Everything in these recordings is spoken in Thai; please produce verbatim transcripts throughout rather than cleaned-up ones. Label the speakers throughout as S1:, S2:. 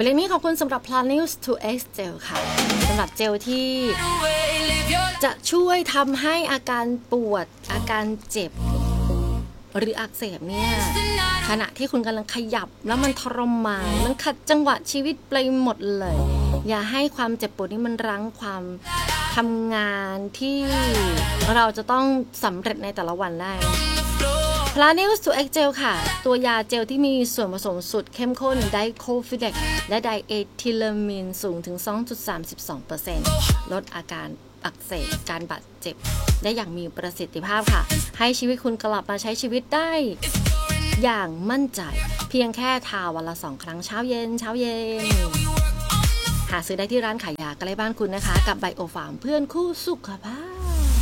S1: เบลมี่ขอบคุณสำหรับ Planews ทู เอ็กซ์ Gel ค่ะสำหรับเจลที่จะช่วยทำให้อาการปวดอาการเจ็บหรืออักเสบเนี่ยขณะที่คุณกำลังขยับแล้วมันทรมานมันขัดจังหวะชีวิตไปหมดเลยอย่าให้ความเจ็บปวดนี้มันรั้งความทำงานที่เราจะต้องสำเร็จในแต่ละวันได้ Planeus ทู เอ็กซ์ Gel ค่ะตัวยาเจลที่มีส่วนผสมสุดเข้มข้นไดโคฟิเดกและไดเอทิลามีนสูงถึง สองจุดสามสองเปอร์เซ็นต์ ลดอาการอักเสบการบาดเจ็บได้อย่างมีประสิทธิภาพค่ะให้ชีวิตคุณกลับมาใช้ชีวิตได้อย่างมั่นใจเพียงแค่ทาวันละสองครั้งเช้าเย็นเช้าเย็นหาซื้อได้ที่ร้านขายยาใกล้บ้านคุณนะคะกับไบโอฟาร์มเพื่อนคู่สุขภาพ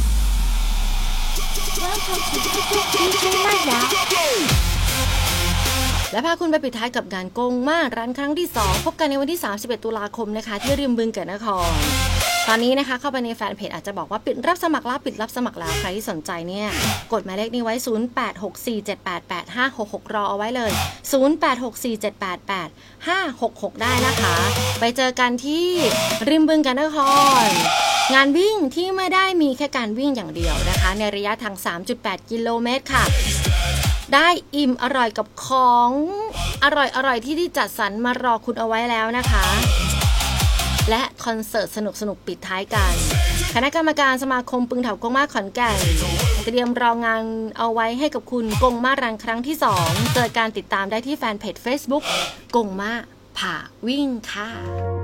S1: และพาคุณไปปิดท้ายกับงานกงมาร้านครั้งที่สองพบกันในวันที่สามสิบเอ็ดตุลาคมนะคะที่ริมบึงแก่นนครตอนนี้นะคะเข้าไปในแฟนเพจอาจจะบอกว่าปิดรับสมัครแล้วปิดรับสมัครแล้วใครที่สนใจเนี่ยกดหมายเลขนี้ไว้ศูนย์ แปด หก สี่ เจ็ด แปด แปด ห้า หก หกรอเอาไว้เลยศูนย์ แปด หก สี่ เจ็ด แปด แปด ห้า หก หกได้นะคะไปเจอกันที่ริมบึงแก่นนครงานวิ่งที่ไม่ได้มีแค่การวิ่งอย่างเดียวนะคะในระยะทาง สามจุดแปด กิโลเมตรค่ะได้อิ่มอร่อยกับของอร่อยอร่อยที่ที่จัดสรรมารอคุณเอาไว้แล้วนะคะและคอนเสิร์ตสนุกสนุกปิดท้ายกันคณะกรรมการสมาคมปึงเถากงมาขอนแก่นเตรียมรองานเอาไว้ให้กับคุณกงมารันครั้งที่สองเจอการติดตามได้ที่แฟนเพจ Facebook กงมาผ่าวิ่งค่ะ